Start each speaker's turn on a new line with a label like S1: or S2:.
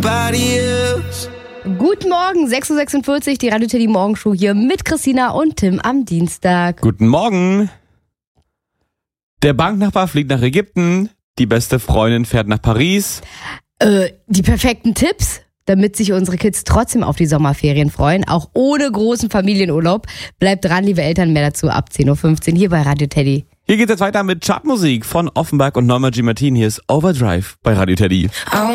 S1: Guten Morgen, 6.46 Uhr, die Radio Teddy Morgenshow hier mit Christina und Tim am Dienstag.
S2: Guten Morgen. Der Banknachbar fliegt nach Ägypten, die beste Freundin fährt nach Paris.
S1: Die perfekten Tipps, damit sich unsere Kids trotzdem auf die Sommerferien freuen, auch ohne großen Familienurlaub. Bleibt dran, liebe Eltern, mehr dazu ab 10.15 Uhr hier bei Radio Teddy.
S2: Hier geht's jetzt weiter mit Chartmusik von Offenbach und Norma G. Martin. Hier ist Overdrive bei Radio Teddy.